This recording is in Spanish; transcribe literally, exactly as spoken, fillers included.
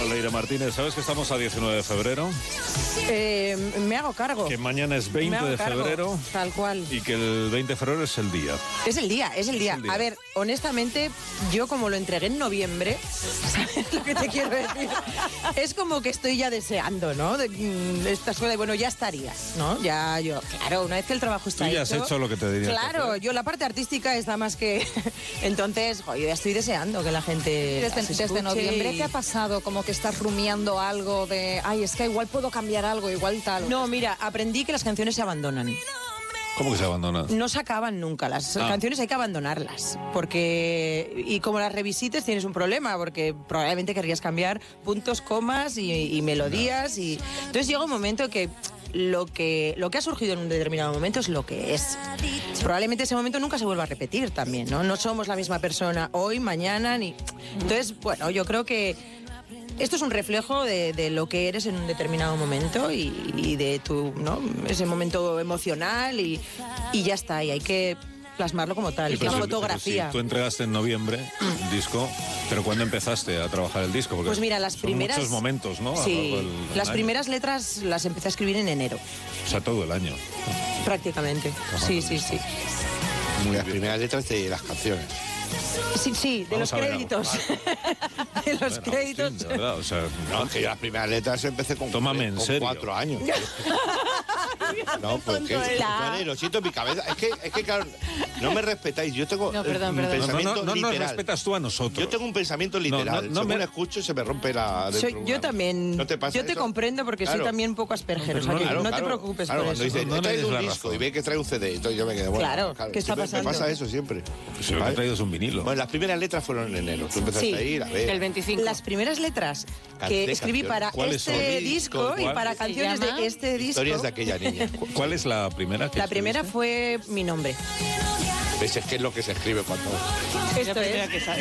Leire Martínez, ¿sabes que estamos a diecinueve de febrero? Eh, me hago cargo. Que mañana es veinte de febrero. Tal cual. Y que el veinte de febrero es el día. Es el día, es el día. Es el día. A ver, honestamente, yo como lo entregué en noviembre, ¿sabes lo que te quiero decir? Es como que estoy ya deseando, ¿no? De, de esta suela, bueno, ya estaría, ¿no? Ya yo, claro, una vez que el trabajo está Tú ya hecho... has hecho lo que te diría. Claro, yo la parte artística está más que... Entonces, jo, yo ya estoy deseando que la gente... Desde, desde noviembre, ¿qué ha pasado? Como que estás rumiando algo de, ay, es que igual puedo cambiar algo, igual tal. No, mira, aprendí que las canciones se abandonan. ¿Cómo que se abandona? No se acaban nunca, las Ah. canciones hay que abandonarlas, porque, y como las revisites tienes un problema, porque probablemente querrías cambiar puntos, comas y, y melodías, y entonces llega un momento que lo que lo que ha surgido en un determinado momento es lo que es. Probablemente ese momento nunca se vuelva a repetir también, ¿no? No somos la misma persona hoy, mañana, ni... Entonces, bueno, yo creo que esto es un reflejo de, de lo que eres en un determinado momento y, y de tu, ¿no? Ese momento emocional y, y ya está, y hay que plasmarlo como tal, Sí, que pero es si- fotografía. pero si tú entregaste en noviembre el disco, pero ¿cuándo empezaste a trabajar el disco? Porque Pues mira, las son primeras... muchos momentos, ¿no? A lo Sí, largo del- del las año. primeras letras las empecé a escribir en enero, O sea, todo el año. prácticamente. Sí, sí, sí. Las primeras letras de las canciones. Sí, sí, de Vamos los a ver, créditos. De los Bueno, créditos. Agustín, de verdad, o sea, No, es que yo las primeras letras empecé con, Tómame en con serio. cuatro años. No, pues que, vale, lo siento en mi cabeza. Es que, es que, claro, no me respetáis. Yo tengo No, perdón, un perdón. no, no, pensamiento no, no nos literal. respetas tú a nosotros. Yo tengo un pensamiento literal. No, no, no Según me- escucho se me rompe la... del Soy- programa. yo también. ¿No te pasa yo te eso? comprendo porque soy Claro. también un poco asperger. No, o sea, pero que no, no, Claro, te claro. preocupes Claro, por cuando eso. dice, No he le traído des un la disco razón. y ve que trae un C D. Entonces yo me quedo, bueno, Claro, ¿qué está siempre pasando? Me pasa eso siempre. Si lo que ¿Vale? he traído es un vinilo. Bueno, las primeras letras fueron en enero. Tú empezaste Sí, a ir, a ver. El veinticinco. Las primeras letras Canté que escribí canciones. para ¿Cuáles este son? disco y ¿Cuál? para Se canciones llama de este disco. Historias de aquella niña. ¿Cu- ¿Cuál es la primera que La primera escribiste? fue mi nombre. ¿Ves? Es que es lo que se escribe cuando... Esto es.